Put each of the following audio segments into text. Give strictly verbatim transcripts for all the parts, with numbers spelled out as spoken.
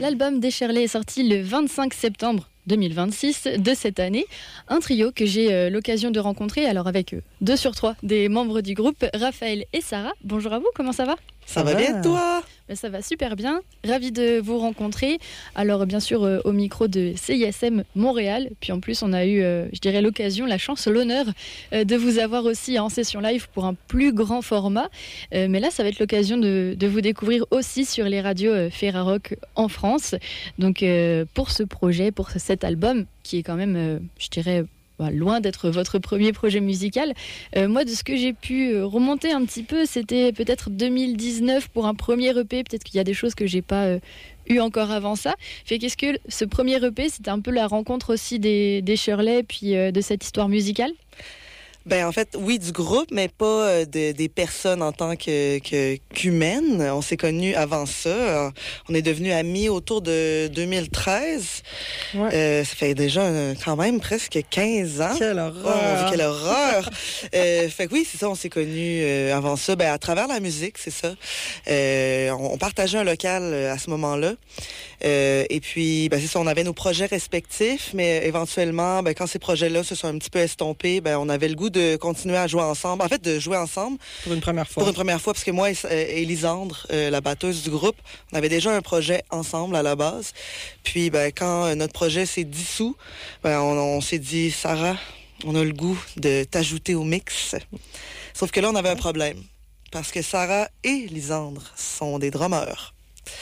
l'album Décherlé est sorti le vingt-cinq septembre deux mille vingt-six de cette année. Un trio que j'ai euh, l'occasion de rencontrer, alors avec euh, deux sur trois des membres du groupe, Raphaël et Sarah. Bonjour à vous, comment ça va ? Ça, ça va bien, toi ? Ben, ça va super bien. Ravi de vous rencontrer. Alors, bien sûr, euh, au micro de C I S M Montréal. Puis en plus, on a eu, euh, je dirais, l'occasion, la chance, l'honneur euh, de vous avoir aussi en session live pour un plus grand format. Euh, mais là, ça va être l'occasion de, de vous découvrir aussi sur les radios euh, Ferrarock en France. Donc, euh, pour ce projet, pour cet album, qui est quand même, euh, je dirais, loin d'être votre premier projet musical. Euh, moi, de ce que j'ai pu remonter un petit peu, c'était peut-être deux mille dix-neuf pour un premier E P. Peut-être qu'il y a des choses que j'ai pas euh, eu encore avant ça. Fait qu'est-ce que ce premier E P, c'était un peu la rencontre aussi des, des Shirley, puis euh, de cette histoire musicale? Ben en fait, oui, du groupe, mais pas de, des personnes en tant que, que qu'humaines. On s'est connus avant ça. On est devenus amis autour de deux mille treize. Ouais. Euh, ça fait déjà euh, quand même presque quinze ans. Quelle horreur! Oh, quelle horreur! euh, fait que oui, c'est ça, on s'est connus euh, avant ça. Ben à travers la musique, c'est ça. Euh, on, on partageait un local à ce moment-là. Euh, et puis, ben c'est ça, on avait nos projets respectifs, mais éventuellement, ben quand ces projets-là se sont un petit peu estompés, ben on avait le goût de continuer à jouer ensemble. En fait, de jouer ensemble. Pour une première fois. Pour une première fois, parce que moi et, et Lisandre, euh, la batteuse du groupe, on avait déjà un projet ensemble à la base. Puis, ben quand euh, notre projet s'est dissous, ben on, on s'est dit, Sarah, on a le goût de t'ajouter au mix. Sauf que là, on avait un problème. Parce que Sarah et Lisandre sont des drummers.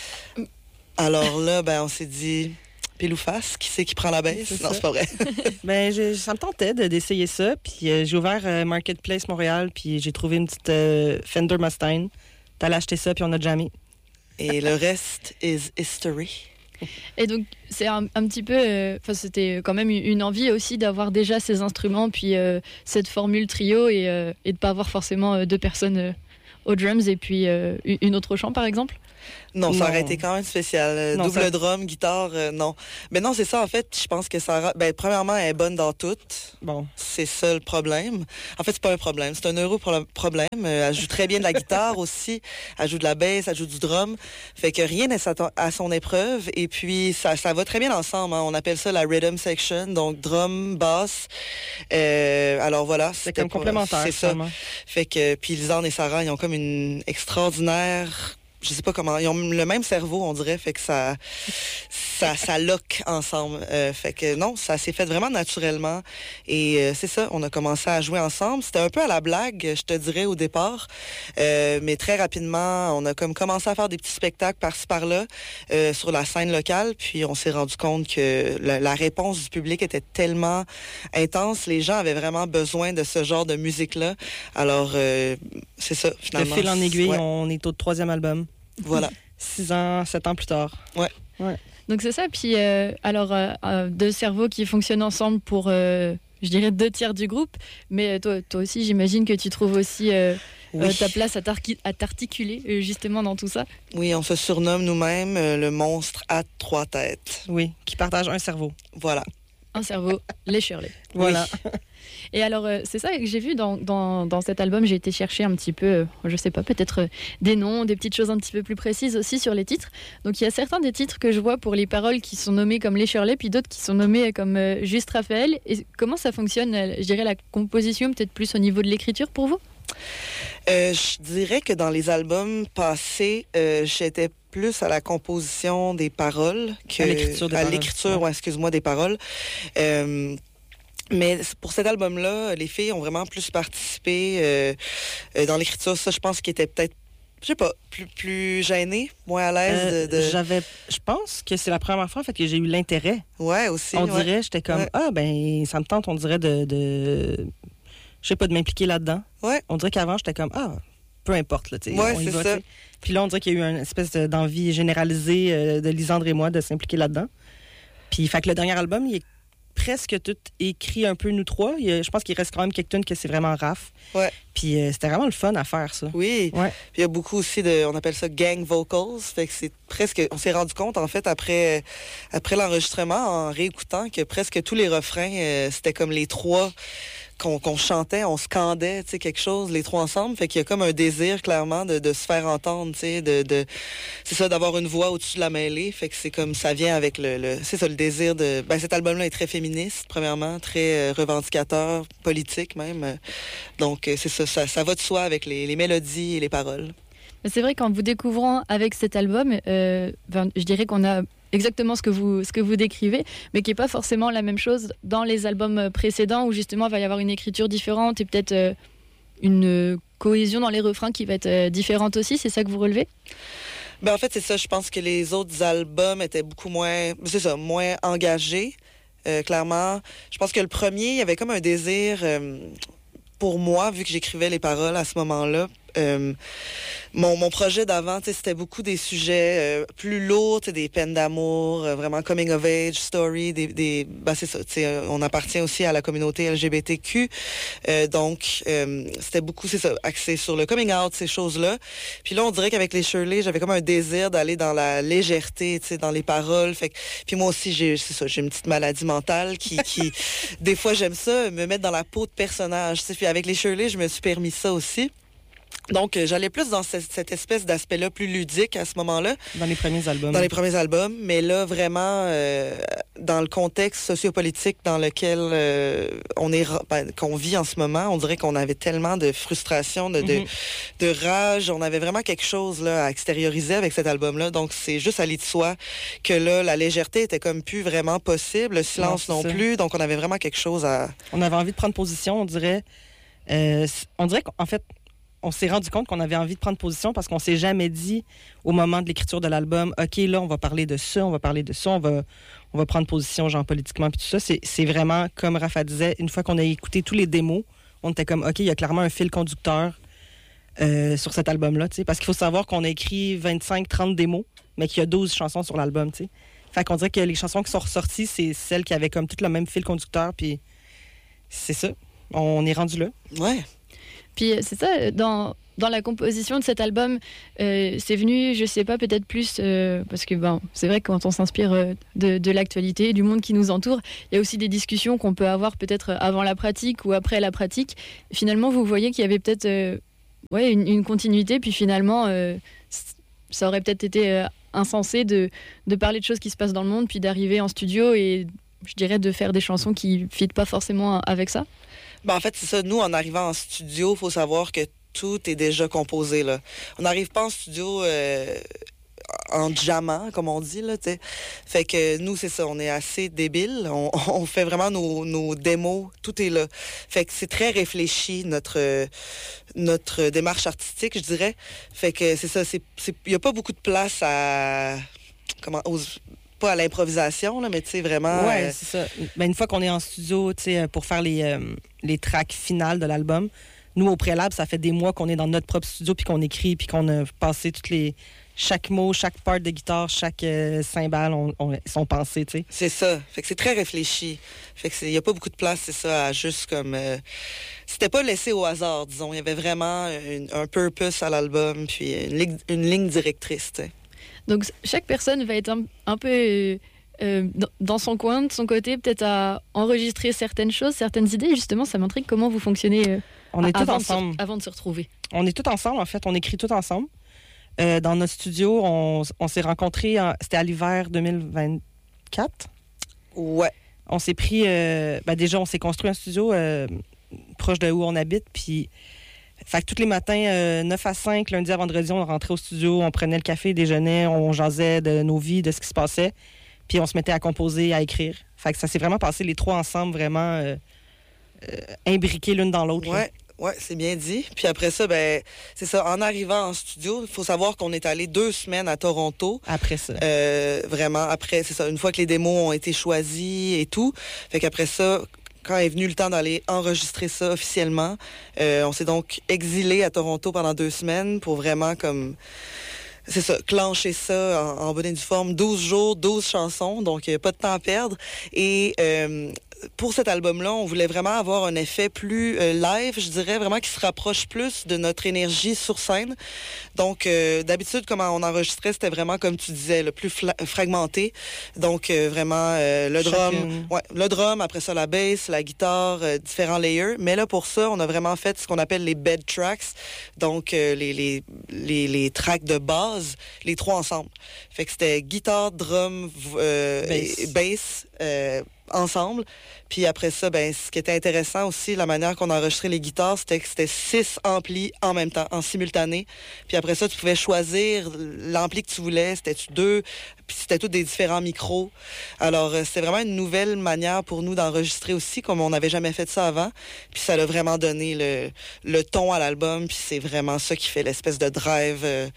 Alors là, ben on s'est dit, pile ou face, qui c'est qui prend la baisse? C'est non, ça. C'est pas vrai. ben, je, ça me tentait de, d'essayer ça. Puis euh, j'ai ouvert euh, Marketplace Montréal, puis j'ai trouvé une petite euh, Fender Mustang. T'allais acheter ça, puis on a jammé. Et le reste is history. Et donc, c'est un, un petit peu... Enfin, euh, c'était quand même une envie aussi d'avoir déjà ces instruments, puis euh, cette formule trio, et, euh, et de ne pas avoir forcément euh, deux personnes euh, aux drums, et puis euh, une autre au chant, par exemple. Non, ça non. aurait été quand même spécial. Euh, non, double ça... drum, guitare, euh, non. Mais non, c'est ça, en fait, je pense que Sarah, ben, premièrement, elle est bonne dans tout. Bon. C'est ça le problème. En fait, c'est pas un problème, c'est un euro-problème. Euh, elle joue très bien de la guitare aussi. Elle joue de la bass, elle joue du drum. Fait que rien n'est à son épreuve. Et puis, ça, ça va très bien ensemble. Hein. On appelle ça la rhythm section, donc drum, bass. Euh, alors voilà. C'est comme pas... complémentaire. C'est ça. Vraiment. Fait que, puis Lisandre et Sarah, ils ont comme une extraordinaire... Je sais pas comment, ils ont le même cerveau, on dirait, fait que ça, ça, ça lock ensemble. Euh, fait que non, ça s'est fait vraiment naturellement. Et euh, c'est ça, on a commencé à jouer ensemble. C'était un peu à la blague, je te dirais, au départ. Euh, mais très rapidement, on a comme commencé à faire des petits spectacles par-ci par-là euh, sur la scène locale. Puis on s'est rendu compte que la, la réponse du public était tellement intense. Les gens avaient vraiment besoin de ce genre de musique-là. Alors, euh, c'est ça, finalement. De fil en aiguille, ouais. On est au troisième album. Voilà. Six ans, sept ans plus tard. Ouais. ouais. Donc c'est ça. Puis euh, alors, euh, deux cerveaux qui fonctionnent ensemble pour, euh, je dirais, deux tiers du groupe. Mais toi, toi aussi, j'imagine que tu trouves aussi euh, oui. euh, ta place à, t'arqui- à t'articuler euh, justement dans tout ça. Oui, on se surnomme nous-mêmes euh, le monstre à trois têtes. Oui, qui partage un cerveau. Voilà. Un cerveau, les Shirley. Voilà. Oui. Et alors, euh, c'est ça que j'ai vu dans, dans, dans cet album. J'ai été chercher un petit peu, euh, je sais pas, peut-être euh, des noms, des petites choses un petit peu plus précises aussi sur les titres. Donc, il y a certains des titres que je vois pour les paroles qui sont nommés comme les Shirley, puis d'autres qui sont nommés comme euh, juste Raphaël. Et comment ça fonctionne, euh, je dirais, la composition, peut-être plus au niveau de l'écriture pour vous? Euh, je dirais que dans les albums passés, euh, j'étais plus à la composition des paroles que à l'écriture, des à paroles. l'écriture, ouais. Ouais, excuse-moi, des paroles. Euh, Mais pour cet album-là, les filles ont vraiment plus participé euh, dans l'écriture. Ça, je pense qu'ils étaient peut-être, je sais pas, plus, plus gênés, moins à l'aise. Euh, de, de... J'avais, je pense que c'est la première fois en fait, que j'ai eu l'intérêt. Ouais, aussi. On ouais. dirait, j'étais comme, ouais. ah ben, ça me tente, on dirait de, de... je sais pas, de m'impliquer là-dedans. Ouais. On dirait qu'avant, j'étais comme, ah, peu importe, là, tu sais. Ouais, on y c'est va, ça. T'sais. Puis là, on dirait qu'il y a eu une espèce de, d'envie généralisée euh, de Lisandre et moi de s'impliquer là-dedans. Puis, fait que le dernier album, il est presque tout écrit un peu nous trois. Il y a, je pense qu'il reste quand même quelques tunes que c'est vraiment raf. Ouais. Puis euh, c'était vraiment le fun à faire, ça. Oui. Ouais. Puis il y a beaucoup aussi de, on appelle ça gang vocals. Fait que c'est presque, on s'est rendu compte, en fait, après, après l'enregistrement, en réécoutant, que presque tous les refrains, euh, c'était comme les trois qu'on, qu'on chantait, on scandait, tu sais, quelque chose, les trois ensemble. Fait qu'il y a comme un désir, clairement, de, de se faire entendre, tu sais, de, de, c'est ça, d'avoir une voix au-dessus de la mêlée. Fait que c'est comme, ça vient avec le, le c'est ça, le désir de, ben, cet album-là est très féministe, premièrement, très euh, revendicateur, politique même. Donc, euh, c'est ça, ça, ça va de soi avec les, les mélodies et les paroles. C'est vrai qu'en vous découvrant avec cet album, euh, ben, je dirais qu'on a exactement ce que vous, ce que vous décrivez, mais qui n'est pas forcément la même chose dans les albums précédents où justement il va y avoir une écriture différente et peut-être euh, une cohésion dans les refrains qui va être euh, différente aussi. C'est ça que vous relevez? Ben, en fait, c'est ça. Je pense que les autres albums étaient beaucoup moins, c'est ça, moins engagés, euh, clairement. Je pense que le premier, il y avait comme un désir, euh, pour moi, vu que j'écrivais les paroles à ce moment-là, Euh, mon, mon projet d'avant, c'était beaucoup des sujets euh, plus lourds, des peines d'amour, euh, vraiment coming of age story, des, des ben c'est ça, euh, on appartient aussi à la communauté L G B T Q, euh, donc euh, c'était beaucoup, c'est ça, axé sur le coming out, ces choses-là. Puis là, on dirait qu'avec les Shirley, j'avais comme un désir d'aller dans la légèreté, tu sais, dans les paroles. Fait que, puis moi aussi, j'ai, c'est ça, j'ai une petite maladie mentale qui, qui des fois, j'aime ça, me mettre dans la peau de personnage. Puis avec les Shirley, je me suis permis ça aussi. Donc, euh, j'allais plus dans ce, cette espèce d'aspect-là plus ludique à ce moment-là. Dans les premiers albums. Dans les premiers albums. Mais là, vraiment, euh, dans le contexte sociopolitique dans lequel euh, on est, ben, qu'on vit en ce moment, on dirait qu'on avait tellement de frustration, de, mm-hmm. de, de rage. On avait vraiment quelque chose là, à extérioriser avec cet album-là. Donc, c'est juste aller de soi que là, la légèreté était comme plus vraiment possible. Le silence non, non plus. Donc, on avait vraiment quelque chose à... On avait envie de prendre position, on dirait. Euh, on dirait qu'en fait... On s'est rendu compte qu'on avait envie de prendre position parce qu'on s'est jamais dit au moment de l'écriture de l'album, OK, là, on va parler de ça, on va parler de ça, on va, on va prendre position, genre, politiquement, puis tout ça. C'est, c'est vraiment, comme Rafa disait, une fois qu'on a écouté tous les démos, on était comme, OK, il y a clairement un fil conducteur euh, sur cet album-là, tu sais, parce qu'il faut savoir qu'on a écrit vingt-cinq trente démos, mais qu'il y a douze chansons sur l'album, tu sais. Fait qu'on dirait que les chansons qui sont ressorties, c'est celles qui avaient comme tout le même fil conducteur, puis c'est ça. On est rendu là. Ouais. Puis c'est ça, dans, dans la composition de cet album, euh, c'est venu, je sais pas, peut-être plus, euh, parce que ben, c'est vrai que quand on s'inspire euh, de, de l'actualité, du monde qui nous entoure, il y a aussi des discussions qu'on peut avoir peut-être avant la pratique ou après la pratique. Finalement, vous voyez qu'il y avait peut-être euh, ouais, une, une continuité, puis finalement, euh, ça aurait peut-être été euh, insensé de, de parler de choses qui se passent dans le monde, puis d'arriver en studio et, je dirais, de faire des chansons qui ne fitent pas forcément avec ça. Ben en fait, c'est ça. Nous, en arrivant en studio, il faut savoir que tout est déjà composé, là. On n'arrive pas en studio euh, en jammant, comme on dit, là, t'sais. Fait que nous, c'est ça. On est assez débiles. On, on fait vraiment nos, nos démos. Tout est là. Fait que c'est très réfléchi, notre, notre démarche artistique, je dirais. Fait que c'est ça. Il n'y a pas beaucoup de place à... Comment... Aux, pas à l'improvisation, là, mais tu sais, vraiment... Ouais, euh... c'est ça. Ben, une fois qu'on est en studio, tu sais, pour faire les, euh, les tracks finales de l'album, nous, au préalable, ça fait des mois qu'on est dans notre propre studio, puis qu'on écrit, puis qu'on a passé toutes les... Chaque mot, chaque part de guitare, chaque euh, cymbale, on, on, sont pensés, tu sais. C'est ça. Fait que c'est très réfléchi. Fait que il n'y a pas beaucoup de place, c'est ça, à juste comme... Euh... C'était pas laissé au hasard, disons. Il y avait vraiment une, un purpose à l'album, puis une, ligne, une ligne directrice, tu sais. Donc chaque personne va être un, un peu euh, dans son coin, de son côté, peut-être à enregistrer certaines choses, certaines idées. Justement, ça m'intrigue comment vous fonctionnez euh, on est avant, tous ensemble. De se, avant de se retrouver. On est tous ensemble, en fait. On écrit tous ensemble. Euh, dans notre studio, on, on s'est rencontrés, en, c'était à l'hiver deux mille vingt-quatre. Ouais. On s'est pris... Euh, ben déjà, on s'est construit un studio euh, proche de où on habite, puis... Fait que tous les matins, euh, neuf à cinq, lundi à vendredi, on rentrait au studio, on prenait le café, déjeunait, on jasait de nos vies, de ce qui se passait, puis on se mettait à composer, à écrire. Fait que ça s'est vraiment passé les trois ensemble, vraiment euh, euh, imbriqués l'une dans l'autre. Ouais, ouais, c'est bien dit. Puis après ça, ben c'est ça, en arrivant en studio, il faut savoir qu'on est allé deux semaines à Toronto. Après ça. Euh, vraiment, après, c'est ça, une fois que les démos ont été choisis et tout. Fait qu'après ça... Quand est venu le temps d'aller enregistrer ça officiellement, euh, on s'est donc exilé à Toronto pendant deux semaines pour vraiment comme... C'est ça, clencher ça en, en bonne et due forme. douze jours, douze chansons, donc il n'y a pas de temps à perdre. Et euh, pour cet album-là, on voulait vraiment avoir un effet plus euh, live, je dirais, vraiment qui se rapproche plus de notre énergie sur scène. Donc, euh, d'habitude, comment on enregistrait, c'était vraiment, comme tu disais, le plus fla- fragmenté. Donc, euh, vraiment, euh, le drum, Chacune. ouais, le drum, après ça, la bass, la guitare, euh, différents layers. Mais là, pour ça, on a vraiment fait ce qu'on appelle les bed tracks. Donc, euh, les, les, les, les tracks de base, les trois ensemble. Fait que c'était guitare, drum, euh, Bass. et bass, euh, ensemble. Puis après ça, ben, ce qui était intéressant aussi, la manière qu'on a enregistré les guitares, c'était que c'était six amplis en même temps, en simultané. Puis après ça, tu pouvais choisir l'ampli que tu voulais. C'était-tu deux? Puis c'était tous des différents micros. Alors, euh, c'était vraiment une nouvelle manière pour nous d'enregistrer aussi, comme on n'avait jamais fait ça avant. Puis ça a vraiment donné le, le ton à l'album. Puis c'est vraiment ça qui fait l'espèce de drive. Euh,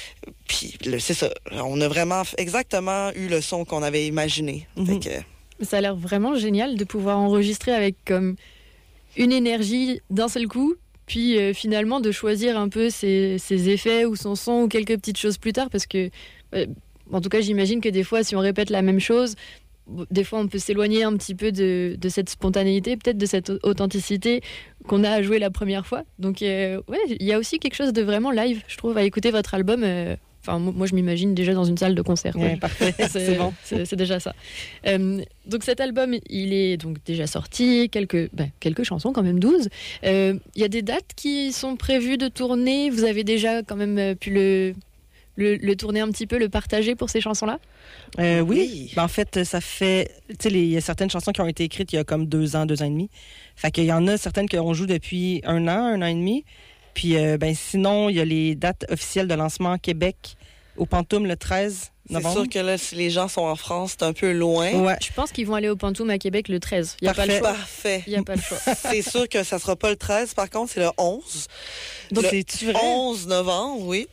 puis le- c'est ça. On a vraiment exactement eu le son qu'on avait imaginé. Mhm. Fait que, Ça a l'air vraiment génial de pouvoir enregistrer avec comme une énergie d'un seul coup, puis euh, finalement de choisir un peu ses, ses effets ou son son ou quelques petites choses plus tard, parce que, euh, en tout cas, j'imagine que des fois, si on répète la même chose, des fois, on peut s'éloigner un petit peu de, de cette spontanéité, peut-être de cette authenticité qu'on a à jouer la première fois. Donc, euh, ouais, il y a aussi quelque chose de vraiment live, je trouve, à écouter votre album. euh, Enfin, moi, je m'imagine déjà dans une salle de concert. quoi. Ouais, parfait. C'est bon, c'est c'est déjà ça. Euh, donc cet album, il est donc déjà sorti, quelques, ben, quelques chansons, quand même douze. Euh, Il y a des dates qui sont prévues de tourner. Vous avez déjà quand même euh, pu le, le, le tourner un petit peu, le partager pour ces chansons-là? Euh, oui. Oui. Ben, en fait, ça fait. Tu sais, les- il y a certaines chansons qui ont été écrites il y a comme deux ans, deux ans et demi. Fait qu'il y en a certaines qu'on joue depuis un an, un an et demi. Puis, euh, ben, sinon, il y a les dates officielles de lancement à Québec au Pantoum le treize c'est novembre. sûr que là, si les gens sont en France, c'est un peu loin. Ouais. Je pense qu'ils vont aller au Pantoum à Québec le treize. Il n'y a pas le Parfait. choix. Parfait. Il n'y a pas le choix. C'est sûr que ça sera pas le treize, par contre, c'est le onze. Donc, Le c'est-tu vrai? onze novembre, oui.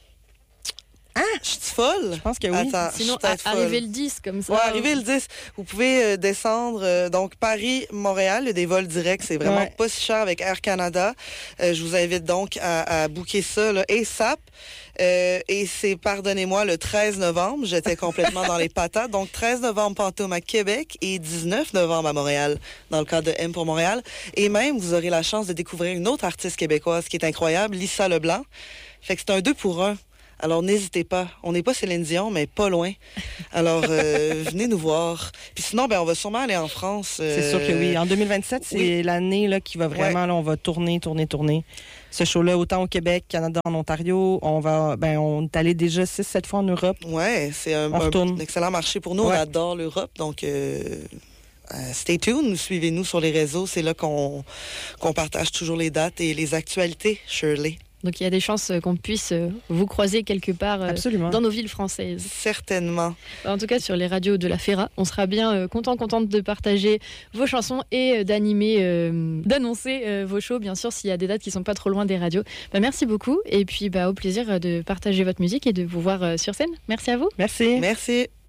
Ah! Je suis folle? Je pense que oui. Attends, je Sinon, suis peut-être à- arriver folle. le dix, comme ça. Ouais, arriver le dix. Vous pouvez euh, descendre, euh, donc Paris, Montréal, il y a des vols directs, c'est vraiment Ouais. pas si cher avec Air Canada. Euh, je vous invite donc à, à booker ça, là, ASAP. Euh, et c'est, pardonnez-moi, le treize novembre. J'étais complètement dans les patates. Donc, treize novembre, Pantoum à Québec et dix-neuf novembre à Montréal, dans le cadre de M pour Montréal. Et même, vous aurez la chance de découvrir une autre artiste québécoise qui est incroyable, Lisa Leblanc. Fait que c'est un deux pour un. Alors, n'hésitez pas. On n'est pas Céline Dion, mais pas loin. Alors, euh, venez nous voir. Puis sinon, ben, on va sûrement aller en France. euh, C'est sûr que oui. En deux mille vingt-sept, c'est oui. l'année là, qui va vraiment, là, on va tourner, tourner, tourner. Ce show-là, autant au Québec, Canada, en Ontario, on va, ben, on est allé déjà six, sept fois en Europe. Ouais, c'est un, On un- retourne. un excellent marché pour nous. Ouais. On adore l'Europe. Donc, euh, euh, stay tuned. Suivez-nous sur les réseaux. C'est là qu'on qu'on partage toujours les dates et les actualités, Shirley. Donc il y a des chances qu'on puisse euh, vous croiser quelque part euh, Absolument. dans nos villes françaises. Certainement. En tout cas, sur les radios de la Ferra, on sera bien euh, content, contente de partager vos chansons et euh, d'animer, euh, d'annoncer euh, vos shows, bien sûr, s'il y a des dates qui sont pas trop loin des radios. Bah, merci beaucoup et puis bah, au plaisir de partager votre musique et de vous voir euh, sur scène. Merci à vous. Merci. Merci.